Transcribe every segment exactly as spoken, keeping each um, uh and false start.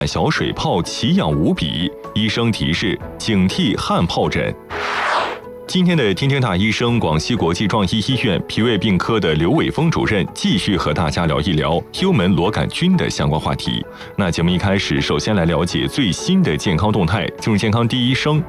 小水泡奇痒无比，医生提示警惕汗疱疹。今天的听听大医生，广西国际壮医医院脾胃病科的刘伟峰主任继续和大家聊一聊幽门螺杆菌的相关话题。那节目一开始，首先来了解最新的健康动态，进入健康第一生。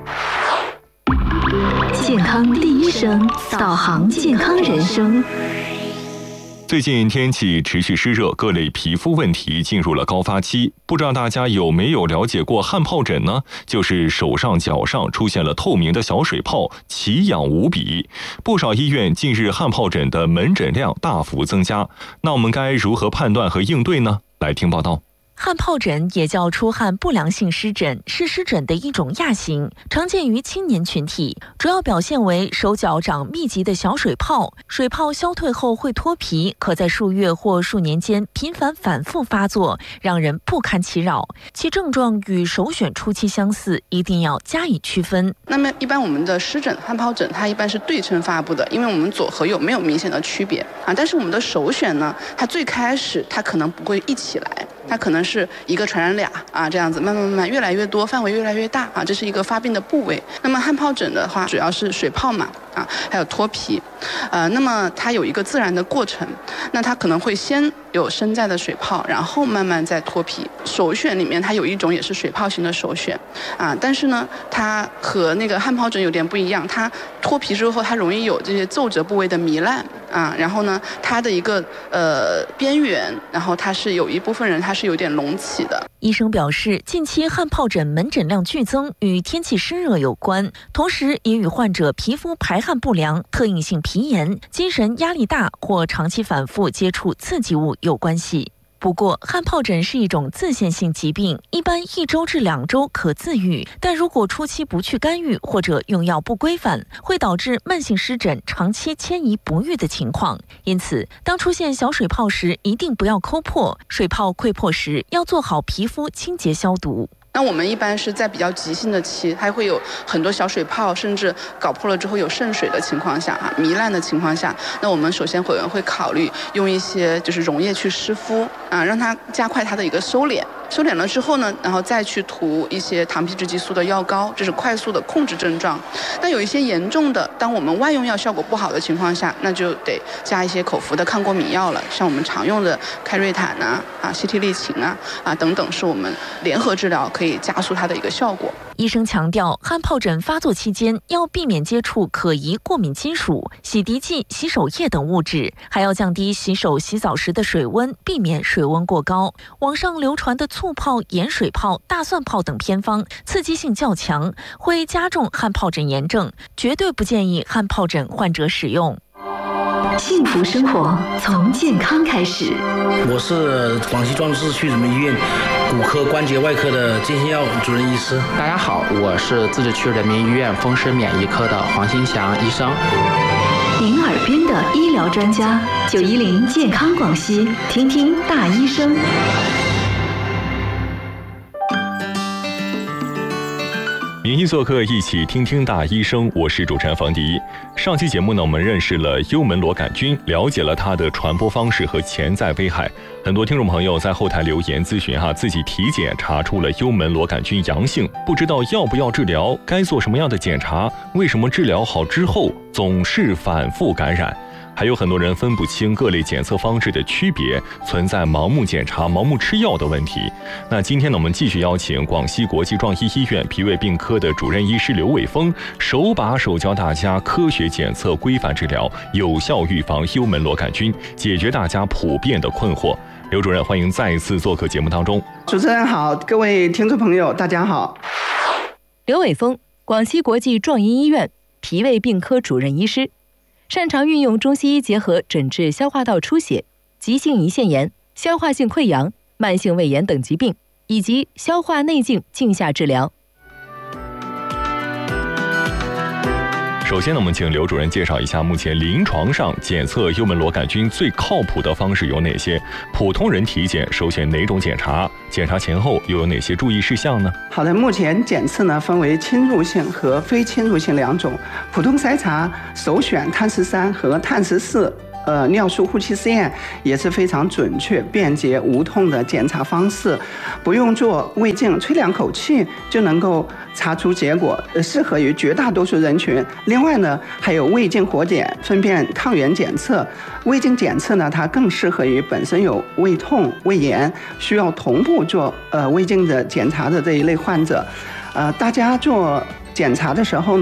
健康第一生，导航健康人生。 最近天气持续湿热，各类皮肤问题进入了高发期。不知道大家有没有了解过汗疱疹呢？就是手上脚上出现了透明的小水泡，奇痒无比。不少医院近日汗疱疹的门诊量大幅增加。那我们该如何判断和应对呢？来听报道。 汗疱疹也叫出汗不良性湿疹，是湿疹的一种亚型，常见于青年群体，主要表现为手脚长密集的小水泡，水泡消退后会脱皮，可在数月或数年间频繁反复发作，让人不堪其扰。其症状与首选初期相似，一定要加以区分。 那么一般我们的湿疹、汗疱疹，它一般是对称发布的，因为我们左和右没有明显的区别啊。但是我们的首选呢，它最开始它可能不会一起来。它可能是一个传染俩啊，这样子慢慢慢慢越来越多，范围越来越大啊，这是一个发病的部位。那么汗疱疹的话，主要是水泡嘛啊，还有脱皮，呃，那么它有一个自然的过程，那它可能会先有深在的水泡，然后慢慢再脱皮。首选里面它有一种也是水泡型的首选啊，但是呢，它和那个汗疱疹有点不一样，它脱皮之后它容易有这些皱褶部位的糜烂啊，然后呢，它的一个呃边缘，然后它是有一部分人它是有点隆起的。 医生表示，近期汗疱疹门诊量剧增与天气湿热有关，同时也与患者皮肤排汗不良、特应性皮炎、精神压力大或长期反复接触刺激物有关系。不过，汗疱疹是一种自限性疾病，一般一周至两周可自愈，但如果初期不去干预或者用药不规范，会导致慢性湿疹长期迁移不愈的情况。因此，当出现小水泡时，一定不要抠破；水泡溃破时，要做好皮肤清洁消毒。 那我们一般是在比较急性的期，它会有很多小水泡，甚至搞破了之后有渗水的情况下啊，糜烂的情况下，那我们首先会会考虑用一些就是溶液去湿敷啊，让它加快它的一个收敛。收敛了之后呢，然后再去涂一些糖皮质激素的药膏，这是快速的控制症状。那有一些严重的，当我们外用药效果不好的情况下，那就得加一些口服的抗过敏药了，像我们常用的开瑞坦啊、啊西替利嗪啊、啊等等，是我们联合治疗可以加速它的一个效果。 医生强调，汗疱疹发作期间要避免接触可疑过敏金属、洗涤剂、洗手液等物质，还要降低洗手、洗澡时的水温，避免水温过高。网上流传的醋泡、盐水泡、大蒜泡等偏方刺激性较强，会加重汗疱疹炎症，绝对不建议汗疱疹患者使用。 幸福生活从健康开始。 我是广西壮志区人民医院骨科关节外科的金星耀主任医师。 大家好，我是自治区人民医院风湿免疫科的黄新祥医生。 您耳边的医疗专家，九一零健康广西，听听大医生。 名医做客，一起听听大医生，我是主持人冯迪。上期节目呢，我们认识了幽门螺杆菌，了解了它的传播方式和潜在危害。很多听众朋友在后台留言咨询哈，自己体检查出了幽门螺杆菌阳性，不知道要不要治疗，该做什么样的检查？为什么治疗好之后总是反复感染？还有很多人分不清各类检测方式的区别，存在盲目检查、盲目吃药的问题。那今天呢，我们继续邀请广西国际壮医医院脾胃病科的主任医师刘伟峰，手把手教大家科学检测、规范治疗，有效预防幽门螺杆菌，解决大家普遍的困惑。刘主任，欢迎再一次做客节目当中。 主持人好，各位听众朋友，大家好。 刘伟峰，广西国际壮医医院脾胃病科主任医师。擅长运用中西医结合诊治消化道出血、急性胰腺炎、消化性溃疡、慢性胃炎等疾病，以及消化内镜镜下治疗。 首先呢，我们请刘主任介绍一下目前临床上检测幽门螺杆菌最靠谱的方式有哪些？普通人体检首选哪种检查？检查前后又有哪些注意事项呢？ 好的，目前检测呢分为侵入性和非侵入性两种。普通筛查首选碳十三和碳十四。 呃尿素呼气试验也是非常准确、便捷、无痛的检查方式，不用做胃镜，吹两口气就能够查出结果，呃，适合于绝大多数人群。另外呢，还有胃镜活检、粪便抗原检测。胃镜检测呢，它更适合于本身有胃痛、胃炎需要同步做呃胃镜的检查的这一类患者。呃，大家做检查的时候呢，